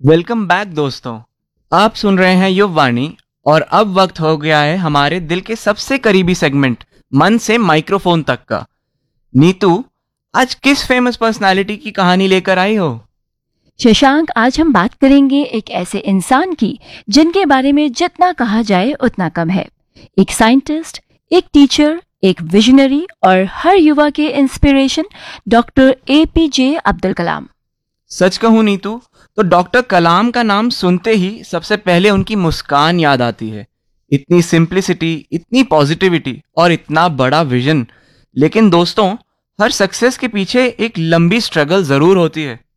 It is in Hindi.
वेलकम बैक दोस्तों। आप सुन रहे हैं युववाणी और अब वक्त हो गया है हमारे दिल के सबसे करीबी सेगमेंट मन से माइक्रोफोन तक का। नीतू, आज किस फेमस पर्सनालिटी की कहानी लेकर आई हो? शशांक, आज हम बात करेंगे एक ऐसे इंसान की जिनके बारे में जितना कहा जाए उतना कम है। एक साइंटिस्ट, एक टीचर, एक विजनरी और हर युवा के inspiration, doctor APJ Abdul Kalam. सच कहूं नीतू, तो डॉक्टर कलाम का नाम सुनते ही सबसे पहले उनकी मुस्कान याद आती है। इतनी सिंप्लिसिटी, इतनी पॉजिटिविटी और इतना बड़ा विजन। लेकिन दोस्तों, हर सक्सेस के पीछे एक लंबी स्ट्रगल जरूर होती है।